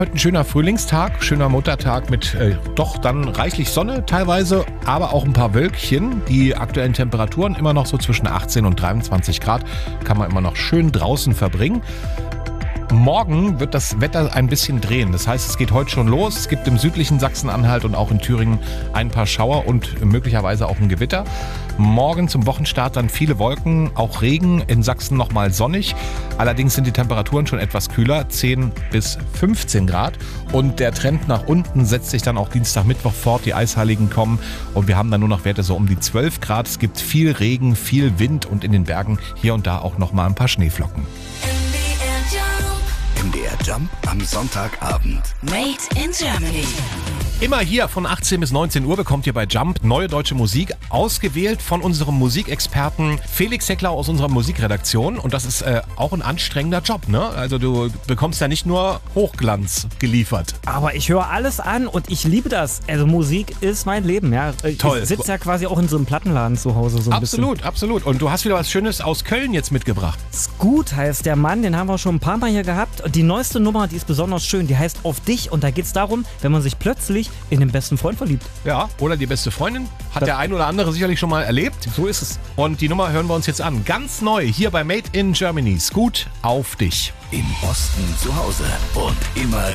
Heute ein schöner Frühlingstag, schöner Muttertag mit doch dann reichlich Sonne teilweise, aber auch ein paar Wölkchen. Die aktuellen Temperaturen immer noch so zwischen 18 und 23 Grad, kann man immer noch schön draußen verbringen. Morgen wird das Wetter ein bisschen drehen. Das heißt, es geht heute schon los. Es gibt im südlichen Sachsen-Anhalt und auch in Thüringen ein paar Schauer und möglicherweise auch ein Gewitter. Morgen zum Wochenstart dann viele Wolken, auch Regen, in Sachsen nochmal sonnig. Allerdings sind die Temperaturen schon etwas kühler, 10 bis 15 Grad. Und der Trend nach unten setzt sich dann auch Dienstag, Mittwoch fort. Die Eisheiligen kommen und wir haben dann nur noch Werte so um die 12 Grad. Es gibt viel Regen, viel Wind und in den Bergen hier und da auch nochmal ein paar Schneeflocken. MDR Jump am Sonntagabend. Made in Germany. Immer hier von 18 bis 19 Uhr bekommt ihr bei Jump neue deutsche Musik, ausgewählt von unserem Musikexperten Felix Heckler aus unserer Musikredaktion. Und das ist auch ein anstrengender Job, ne? Also du bekommst ja nicht nur Hochglanz geliefert. Aber ich höre alles an und ich liebe das. Also Musik ist mein Leben, ja. Toll. Ich sitze ja quasi auch in so einem Plattenladen zu Hause so ein Absolut, bisschen. absolut. Und du hast wieder was Schönes aus Köln jetzt mitgebracht. Scoot heißt der Mann, den haben wir schon ein paar Mal hier gehabt. Und die neueste Nummer, die ist besonders schön, die heißt Auf dich. Und da geht es darum, wenn man sich plötzlich in den besten Freund verliebt. Ja, oder die beste Freundin. Hat der ein oder andere sicherlich schon mal erlebt. So ist es. Und die Nummer hören wir uns jetzt an. Ganz neu hier bei Made in Germany. Scoot, Auf dich. Im Osten zu Hause und immer